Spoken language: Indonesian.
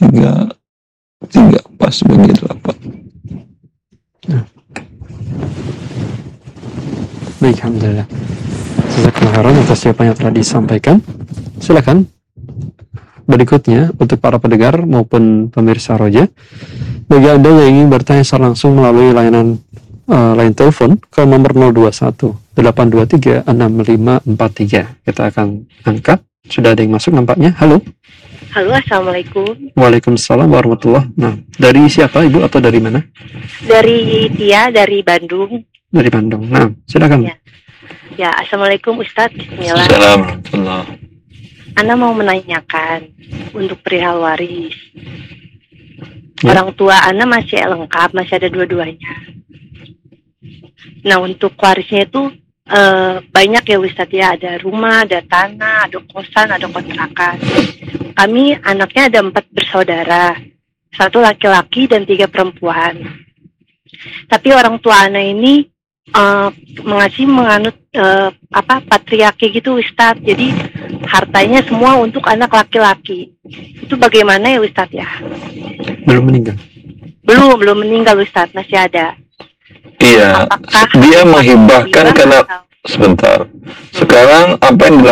tiga pas bagi 8. Baik, alhamdulillah. Jazakallahu khairan atas jawaban yang telah disampaikan. Silakan. Berikutnya untuk para pendengar maupun pemirsa Roja, bagi Anda yang ingin bertanya secara langsung melalui layanan line telepon ke nomor 021 823 6543. Kita akan angkat. Sudah ada yang masuk nampaknya. Halo. Halo, assalamualaikum. Waalaikumsalam warahmatullahi. Nah, dari siapa Ibu atau dari mana? Dari Tia, dari Bandung. Dari Bandung. Nah, silakan. Ya, assalamualaikum Ustadz. Bismillah. Assalamualaikum. Ana mau menanyakan untuk perihal waris. Ya. Orang tua Ana masih lengkap, masih ada dua-duanya. Nah, untuk warisnya itu banyak ya Ustadz ya. Ada rumah, ada tanah, ada kosan, ada kontrakan. Kami anaknya ada 4 bersaudara. 1 laki-laki dan 3 perempuan. Tapi orang tua Ana ini menganut patriarki gitu Ustadz. Jadi hartanya semua untuk anak laki-laki. Itu bagaimana ya Ustadz ya? Belum meninggal. Belum meninggal Ustadz, masih ada. Iya, Apakah dia menghibahkan karena sebentar. Sekarang apa yang